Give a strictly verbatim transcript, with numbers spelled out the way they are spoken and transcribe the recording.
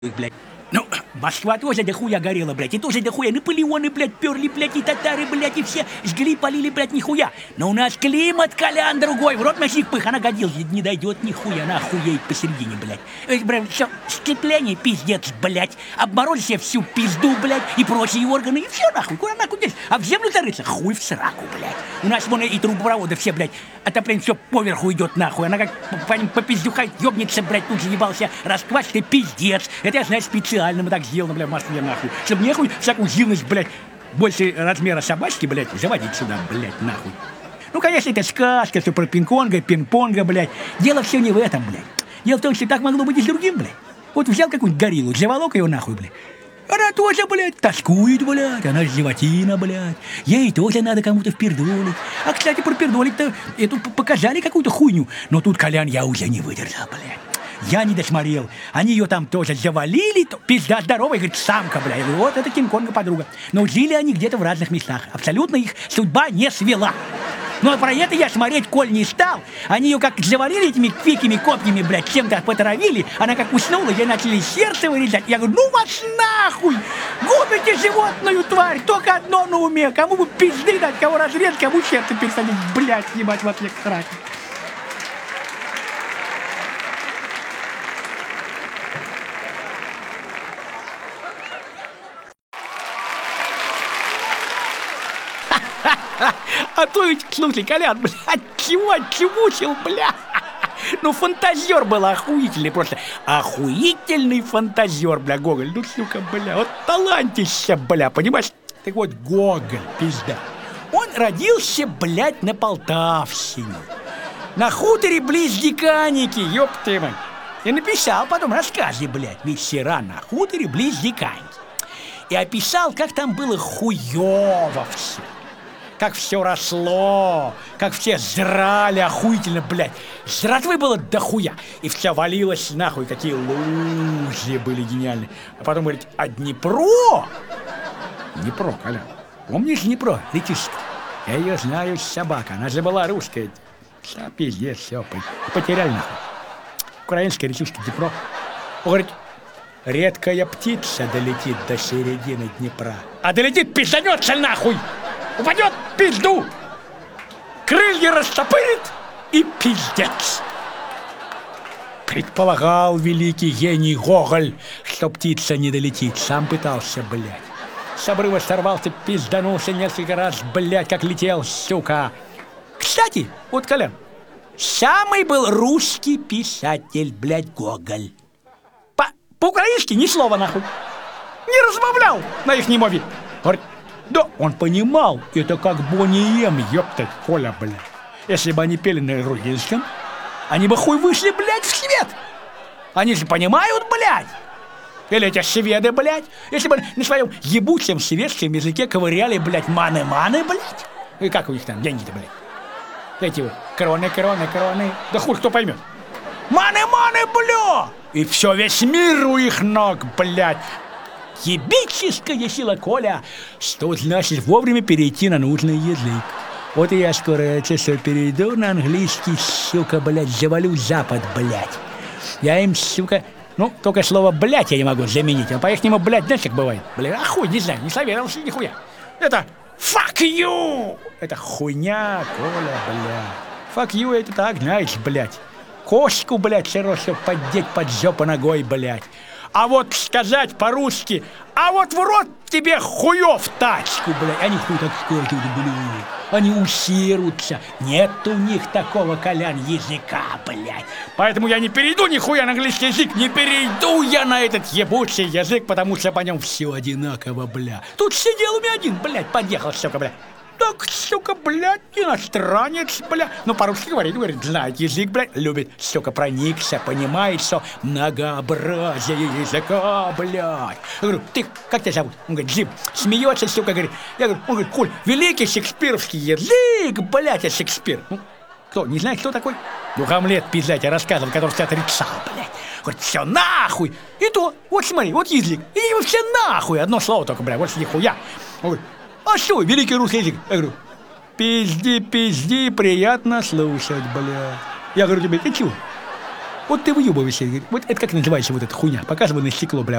блядь. Ну, Москва тоже дохуя горела, блядь, и тоже дохуя Наполеоны, блядь, перли, блядь, и татары, блядь, и все жгли, полили, блядь, нихуя. Но у нас климат, Колян, другой, в рот носик пых, она годилась, не дойдет нихуя, она охуеет посередине, блядь. Эй, блядь, все, сцепление, пиздец, блядь, обморозили себе всю пизду, блядь, и прочие органы, и все, нахуй, куда нахуй здесь? А в землю зарыться, хуй в сраку, блядь. У нас вон и трубопроводы все, блядь, отопление все поверху идет, нахуй, она как по, по, по пиздюхать ёбнется, блядь, тут же ебался, раскваченный пиздец. Это я знаю специально, мы так сделано, блядь, в Москве, нахуй. Чтобы нехуй всякую живность, блядь, больше размера собачки, блядь, заводить сюда, блядь, нахуй. Ну, конечно, это сказка, все про пинг-понга, пинг-понга, блядь. Дело все не в этом, блядь. Дело в том, что так могло быть и с другим, блядь. Вот взял какую-нибудь гориллу, заволок ее нахуй, блядь. Она тоже, блядь, тоскует, блядь, она животина, блядь. Ей тоже надо кому-то впердолить. А, кстати, про пердолить-то эту показали какую-то хуйню. Но тут, Колян, я уже не выдержал, блядь. Я не досмотрел. Они ее там тоже завалили. То, пизда здоровая, говорит, самка, бля. Я говорю, вот это Кинг-Конга подруга. Но жили они где-то в разных местах. Абсолютно их судьба не свела. Но про это я смотреть, коль не стал. Они ее как завалили этими квикими копьями, блядь, чем-то потравили. Она как уснула, ей начали сердце вырезать. Я говорю, ну вас нахуй! Губите животную тварь! Только одно на уме. Кому бы пизды дать, кого разрезать, кому сердце пересадить. Блядь, ебать, вас всех срать. А то ведь, слушай, Колян, блядь, чего отчемучил, бля? Ну, фантазер был охуительный, просто охуительный фантазер, бля, Гоголь. Ну, сука, бля, вот талантище, бля, понимаешь? Так вот, Гоголь, пизда. Он родился, блядь, на Полтавщине. На хуторе близ Диканьки, ёб ты мать. И написал потом рассказы, блядь, вечера на хуторе близ Диканьки. И описал, как там было хуёво все. Как все росло, как все жрали охуительно, блядь. Жратвы было дохуя. И все валилось нахуй, какие лужи были гениальные. А потом говорит, а Днепро? Днепро, Коля. Помнишь Днепро, речишка? Я ее знаю, собака. Она же была русская. Все, пиздец, все, потеряли нахуй. Украинская речушка Днепро. Он говорит, редкая птица долетит до середины Днепра. А долетит, пизданется нахуй! Упадет в пизду, крылья растопырит и пиздец. Предполагал великий гений Гоголь, что птица не долетит. Сам пытался, блядь. С обрыва сорвался, пизданулся несколько раз, блядь, как летел, сука. Кстати, вот, Колян, самый был русский писатель, блядь, Гоголь. По- По-украински ни слова, нахуй. Не размовлял на их мове. Говорит, да, он понимал, это как Бонни Эм, ёптать, Коля, блядь. Если бы они пели на грузинском, они бы хуй вышли, блядь, в свет. Они же понимают, блядь. Или эти шведы, блядь, если бы на своем ебучем шведском языке ковыряли, блядь, маны-маны, блядь. И как у них там деньги-то, блядь? Эти вот кроны, кроны, кроны. Да хуй кто поймет. Маны-маны, бля! И все, весь мир у их ног, блядь. Ебическая сила, Коля, что значит вовремя перейти на нужный язык. Вот и я скоро это все перейду на английский, сука, блядь, завалю Запад, блядь. Я им, сука, ну, только слово «блядь» я не могу заменить, а по-ихнему, блядь, знаешь, как бывает? Блядь, а хуй, не знаю, не советовался нихуя. Это «fuck you». Это хуйня, Коля, блядь. «Fuck you» это так, знаешь, блядь. Кошку, блядь, все равно, чтобы поддеть под жопу ногой, блядь. А вот сказать по-русски, а вот в рот тебе хуёв тачку, блядь. Они хуй так скажут, блядь. Они усерутся. Нет у них такого, Колян, языка, блядь. Поэтому я не перейду нихуя на английский язык. Не перейду я на этот ебучий язык, потому что по нем все одинаково, бля. Тут сидел у меня один, блядь, подъехал, сука, блядь. Так, сука, блядь, иностранец, блядь. Ну, по-русски говорит, говорит, знает язык, блядь, любит, сука, проникся, понимает, что многообразие языка, блядь. Я говорю, ты, как тебя зовут? Он говорит, Джим. Смеется, сука, говорит. Я говорю, он говорит, Коль, великий шекспировский язык, блядь, а Шекспир. Ну, кто, не знаешь, кто такой? Ну, Гамлет, пиздать, я рассказывал, который все отрицал, блядь. Говорит, все нахуй. И то, вот смотри, вот язык. И все нахуй. Одно слово только, блядь, вот нихуя. Он говорит, а что, великий русский язык? Я говорю, пизди, пизди, приятно слушать, бля. Я говорю тебе, ты чего? Вот ты выебываешься. Вот это как называется вот эта хуйня? Показывай на стекло, бля.